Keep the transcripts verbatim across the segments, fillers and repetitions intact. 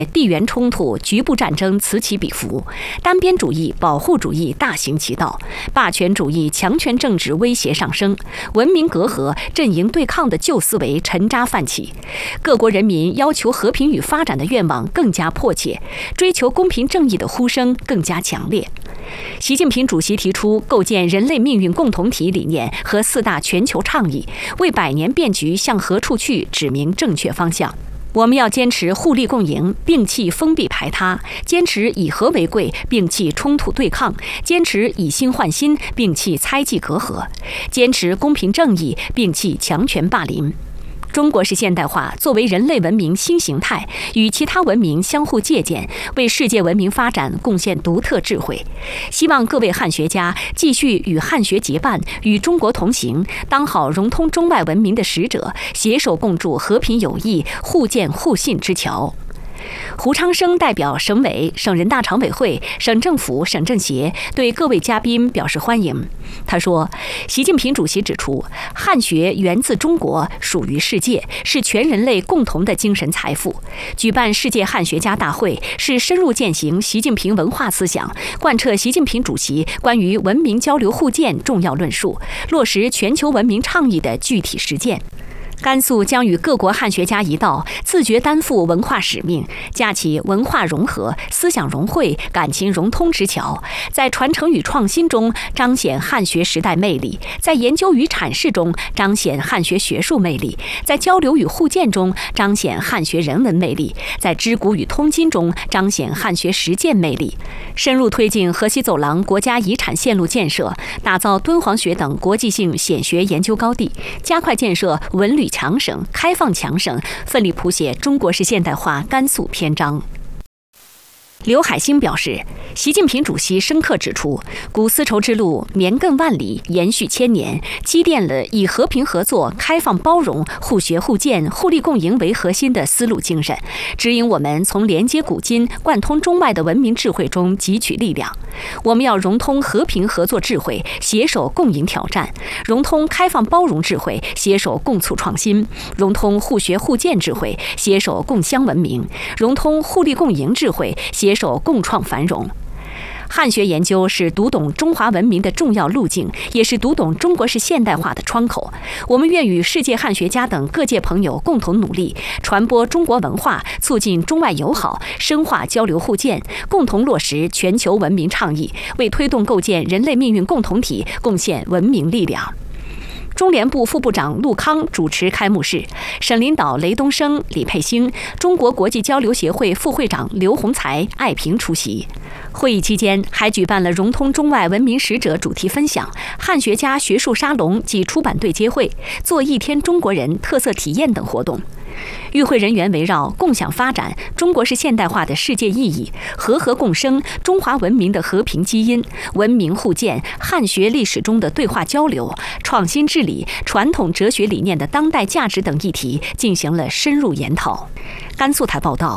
地缘冲突、局部战争此起彼伏，单边主义、保护主义大行其道，霸权主义、强权政治威胁上升，文明隔阂、阵营对抗的旧思维沉渣泛起，各国人民要求和平与发展的愿望更加迫切，追求公平正义的呼声更加强烈。习近平主席提出构建人类命运共同体理念和四大全球倡议，为百年变局向何处去指明正确方向。我们要坚持互利共赢，摒弃封闭排他；坚持以和为贵，摒弃冲突对抗；坚持以心换心，摒弃猜忌隔阂；坚持公平正义，摒弃强权霸凌。中国式现代化作为人类文明新形态，与其他文明相互借鉴，为世界文明发展贡献独特智慧。希望各位汉学家继续与汉学结伴，与中国同行，当好融通中外文明的使者，携手共筑和平友谊、互鉴互信之桥。胡昌生代表省委、省人大常委会、省政府、省政协对各位嘉宾表示欢迎。他说，习近平主席指出，汉学源自中国，属于世界，是全人类共同的精神财富。举办世界汉学家大会，是深入践行习近平文化思想，贯彻习近平主席关于文明交流互鉴重要论述，落实全球文明倡议的具体实践。甘肃将与各国汉学家一道，自觉担负文化使命，架起文化融合、思想融汇、感情融通之桥，在传承与创新中彰显汉学时代魅力，在研究与阐释中彰显汉学学术魅力，在交流与互鉴中彰显汉学人文魅力，在知古与通今中彰显汉学实践魅力，深入推进河西走廊国家遗产线路建设，打造敦煌学等国际性显学研究高地，加快建设文旅强省、开放强省，奋力谱写中国式现代化甘肃篇章。刘海兴表示，习近平主席深刻指出，古丝绸之路绵亘万里，延续千年，积淀了以和平合作、开放包容、互学互鉴、互利共赢为核心的思路精神，指引我们从连接古今、贯通中外的文明智慧中汲取力量。我们要融通和平合作智慧，携手共赢挑战；融通开放包容智慧，携手共促创新；融通互学互鉴智慧，携手共襄文明；融通互利共赢智慧，携手共创繁荣。汉学研究是读懂中华文明的重要路径，也是读懂中国式现代化的窗口。我们愿与世界汉学家等各界朋友共同努力，传播中国文化，促进中外友好，深化交流互鉴，共同落实全球文明倡议，为推动构建人类命运共同体贡献文明力量。中联部副部长陆康主持开幕式，省领导雷东升、李佩兴，中国国际交流协会副会长刘洪才、艾平出席。会议期间，还举办了融通中外文明使者主题分享、汉学家学术沙龙及出版对接会、做一天中国人特色体验等活动。与会人员围绕共享发展、中国式现代化的世界意义、和合共生、中华文明的和平基因、文明互鉴、汉学历史中的对话交流、创新治理、传统哲学理念的当代价值等议题进行了深入研讨。甘肃台报道。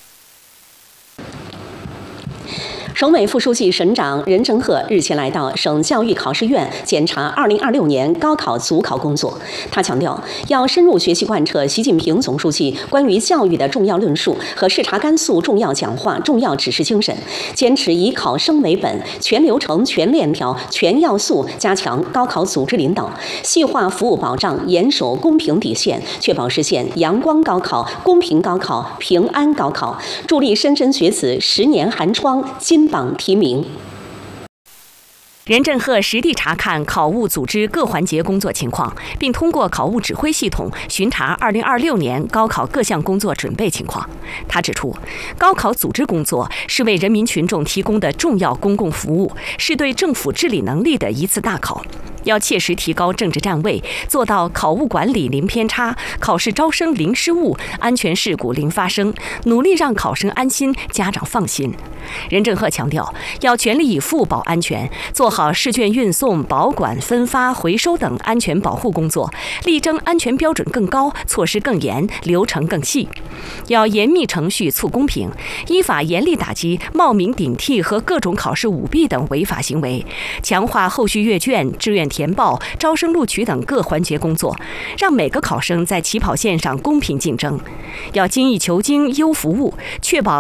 省委副书记、省长任正鹤日前来到省教育考试院检查二零二六年高考组考工作。他强调，要深入学习贯彻习近平总书记关于教育的重要论述和视察甘肃重要讲话、重要指示精神，坚持以考生为本，全流程、全链条、全要素加强高考组织领导，细化服务保障，严守公平底线，确保实现阳光高考、公平高考、平安高考，助力莘莘学子十年寒窗金榜题名。 任正鹤实地查看考务组织各环节工作情况，并通过考务指挥系统巡查二零二六年高考各项工作准备情况。他指出，高考组织工作是为人民群众提供的重要公共服务，是对政府治理能力的一次大考。要切实提高政治站位，做到考务管理零偏差，考试招生零失误，安全事故零发生，努力让考生安心，家长放心。任正鹤强调，要全力以赴保安全，做好试卷运送、保管、分发、回收等安全保护工作，力争安全标准更高，措施更严，流程更细。要严密程序促公平，依法严厉打击冒名顶替和各种考试舞弊等违法行为，强化后续阅卷、志愿填报、招生录取等各环节工作，让每个考生在起跑线上公平竞争。要精益求精、优服务，确保